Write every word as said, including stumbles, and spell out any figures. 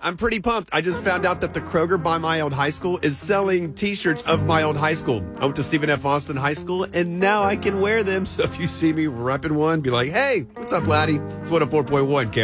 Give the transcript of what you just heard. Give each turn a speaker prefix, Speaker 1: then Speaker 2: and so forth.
Speaker 1: I'm pretty pumped. I just found out that the Kroger by my old high school is selling T-shirts of my old high school. I went to Stephen F. Austin High School, and now I can wear them. So if you see me repping one, be like, hey, what's up, laddie? It's one oh four point one, K